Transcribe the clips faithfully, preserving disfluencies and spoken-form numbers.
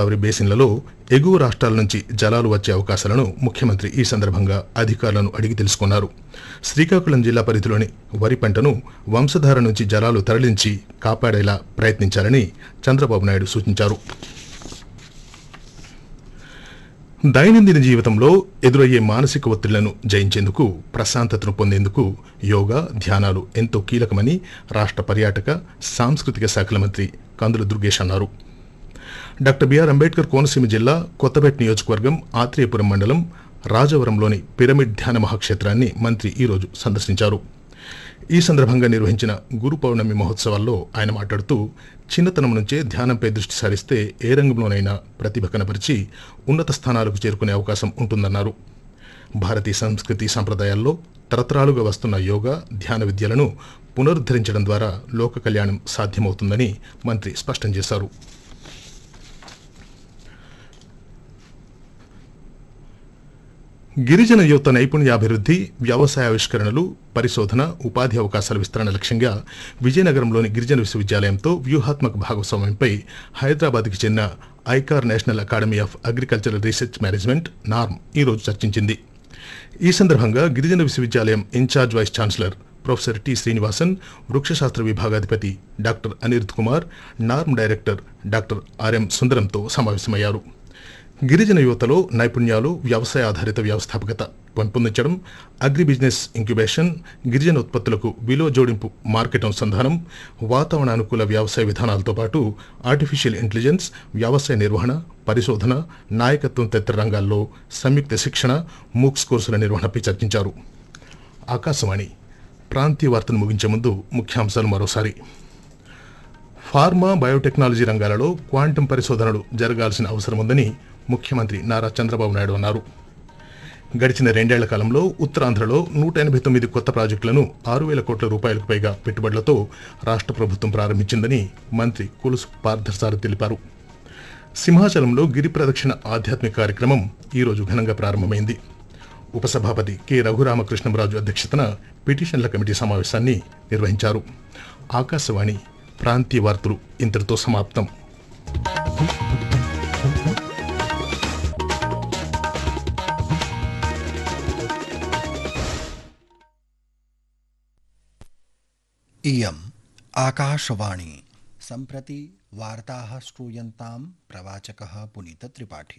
గోదావరి బేసిన్లలో ఎగువ రాష్ట్రాల నుంచి జలాలు వచ్చే అవకాశాలను ముఖ్యమంత్రి ఈ సందర్భంగా అధికారులను అడిగి తెలుసుకున్నారు. శ్రీకాకుళం జిల్లా పరిధిలోని వరి పంటను వంశధార నుంచి జలాలు తరలించి కాపాడేలా ప్రయత్నించాలని చంద్రబాబు నాయుడు సూచించారు. దైనందిన జీవితంలో ఎదురయ్యే మానసిక ఒత్తిళ్లను జయించేందుకు, ప్రశాంతతను పొందేందుకు యోగా, ధ్యానాలు ఎంతో కీలకమని రాష్ట్ర పర్యాటక, సాంస్కృతిక శాఖల మంత్రి కందుల దుర్గేష్ అన్నారు. డాక్టర్ బిఆర్ అంబేద్కర్ కోనసీమ జిల్లా కొత్తపేట నియోజకవర్గం ఆత్రేయపురం మండలం రాజవరంలోని పిరమిడ్ ధ్యాన మహాక్షేత్రాన్ని మంత్రి ఈరోజు సందర్శించారు. ఈ సందర్భంగా నిర్వహించిన గురు పౌర్ణమి మహోత్సవాల్లో ఆయన మాట్లాడుతూ, చిన్నతనం నుంచే ధ్యానంపై దృష్టి సారిస్తే ఏ రంగంలోనైనా ప్రతిభ కనపరిచి ఉన్నత స్థానాలకు చేరుకునే అవకాశం ఉంటుందన్నారు. భారతీయ సంస్కృతి సంప్రదాయాల్లో తరతరాలుగా వస్తున్న యోగా, ధ్యాన విద్యలను పునరుద్ధరించడం ద్వారా లోక కళ్యాణం సాధ్యమవుతుందని మంత్రి స్పష్టం చేశారు. గిరిజన యువత నైపుణ్యాభివృద్ధి, వ్యవసాయావిష్కరణలు, పరిశోధన, ఉపాధి అవకాశాల విస్తరణ లక్ష్యంగా విజయనగరంలోని గిరిజన విశ్వవిద్యాలయంతో వ్యూహాత్మక భాగస్వామ్యంపై హైదరాబాద్కి చెందిన ICAR national academy of agricultural research management norm ఈరోజు చర్చించింది. ఈ సందర్భంగా గిరిజన విశ్వవిద్యాలయం incharge vice chancellor professor T Srinivasan, వృక్షశాస్త్ర విభాగాధిపతి doctor Anirudh Kumar, norm director doctor RM సుందరంతో సమావేశమయ్యారు. గిరిజన యువతలో నైపుణ్యాలు, వ్యవసాయ ఆధారిత వ్యవస్థాపకత పెంపొందించడం, అగ్రి బిజినెస్ ఇంక్యుబేషన్, గిరిజన ఉత్పత్తులకు విలువ జోడింపు మార్కెట్ అనుసంధానం, వాతావరణ అనుకూల వ్యవసాయ విధానాలతో పాటు ఆర్టిఫిషియల్ ఇంటెలిజెన్స్, వ్యవసాయ నిర్వహణ, పరిశోధన, నాయకత్వం తదితర రంగాల్లో సంయుక్త శిక్షణ, మూక్స్ కోర్సుల నిర్వహణపై చర్చించారు. ఆకాశవాణి ప్రాంతీయ వార్తను ముగించే ముందు ముఖ్యాంశాలు మరోసారి. ఫార్మా, బయోటెక్నాలజీ రంగాలలో క్వాంటం పరిశోధనలు జరగాల్సిన అవసరం ఉందని ముఖ్యమంత్రి నారా చంద్రబాబు నాయుడు అన్నారు. గడిచిన రెండేళ్ల కాలంలో ఉత్తరాంధ్రలో నూట ఎనభై తొమ్మిది కొత్త ప్రాజెక్టులను ఆరు వేల కోట్ల రూపాయలకు పైగా పెట్టుబడులతో రాష్ట్ర ప్రభుత్వం ప్రారంభించిందని మంత్రి కొలుసు పార్థసారథి తెలిపారు. సింహాచలంలో గిరి ప్రదక్షిణ ఆధ్యాత్మిక కార్యక్రమం ఈరోజు ఘనంగా ప్రారంభమైంది. ఉపసభాపతి కె రఘురామకృష్ణంరాజు అధ్యక్షతన పిటిషన్ల కమిటీ సమావేశాన్ని నిర్వహించారు. ఆకాశవాణి ప్రాంతీయ వార్తలు ఇంతటితో సమాప్తం. इयम् आकाशवाणी। सम्प्रति वार्ताः श्रूयन्तां प्रवाचकः पुनीतत्रिपाठी।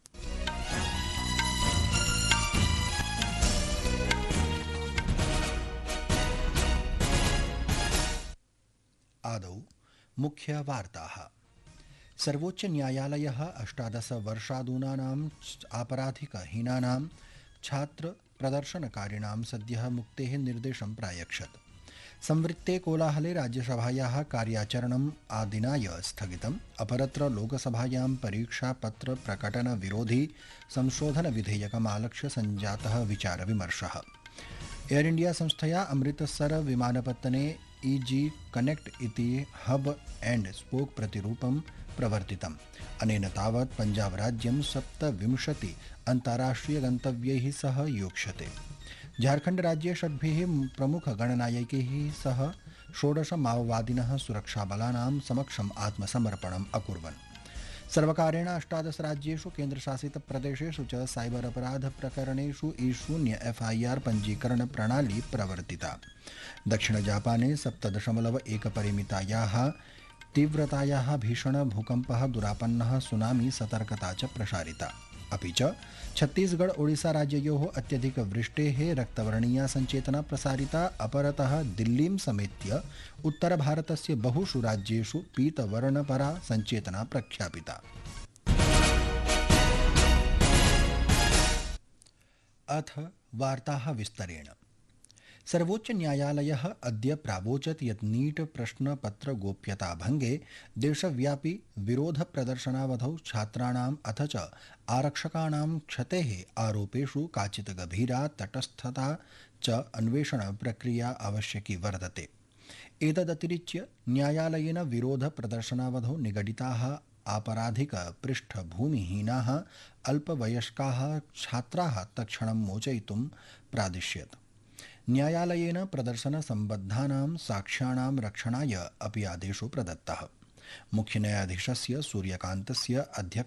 आदौ मुख्यवार्ताः। सर्वोच्च न्यायालयः अष्टादश वर्षादूनानाम् आपराधिकहीनानां छात्र प्रदर्शनकारिणां सद्यः मुक्तेः निर्देशं प्रायच्छत्। संवृत्ते कोलाहले राज्यसभायाः कार्याचरणम् आदिनाय स्थगितम्। अपरत्र लोकसभायां परीक्षापत्र प्रकटन विरोधी संशोधन विधेयकमालक्ष्य सञ्जातः विचारविमर्शः। एयर इंडिया संस्थया अमृतसर विमानपत्तने ईजी कनेक्ट इति हब एंड स्पोक प्रतिरूपं प्रवर्तितम्। अनेन तावत् पंजाब राज्यं सप्तविंशति अन्ताराष्ट्रिय गन्तव्यैः सह योक्ष्यते। झारखंड राज्ये षड्भिः प्रमुख गणनायकैः सह षोडश माओवादिनः सुरक्षाबलानां समक्षम् आत्मसमर्पणम् अकुर्वन्। सर्वकारेण अष्टादश राज्येषु केन्द्रशासितप्रदेशेषु च साइबर अपराध प्रकरणेषु ई शून्य एफआईआर पञ्जीकरण प्रणाली प्रवर्तिता। दक्षिण जापाने सप्त दशमलव एक परिमितायाः तीव्रतायाः भीषण भूकम्पः दुरापन्नः, सुनामी सतर्कता च प्रसारिता। अपि च छत्तीसगढ़ ओडिशा राज्ययोः अत्यधिक वृष्टेः रक्तवर्णीया संचेतना प्रसारिता। अपरतः दिल्लीं समेत्य उत्तरभारतस्य बहुषु राज्येषु पीतवर्णपरा संचेतना प्रख्यापिता। अथ वार्ताः विस्तरेण। सर्वोच्च न्यायालयः अद्य प्रावोचत् यत् नीट प्रश्नपत्र गोप्यता भंगे देशव्यापी विरोध प्रदर्शनावधौ छात्राणाम् अथ च आरक्षकाणां क्षतेः आरोपेषु काचित् गभीरा तटस्थता च अन्वेषण प्रक्रिया आवश्यकी वर्तते। एतदतिरिच्य न्यायालयेन विरोध प्रदर्शनावधौ निगडिताः आपराधिक पृष्ठभूमिहीनाः अल्पवयस्काः छात्राः तत्क्षणं मोचयितुं प्रादिश्यत्। न्यायालयेन प्रदर्शन सम्बद्धानां साक्ष्याणां रक्षणाय अपि आदेशो प्रदत्तः। मुख्य न्यायाधीशस्य सूर्यकान्तस्य अध्यक्ष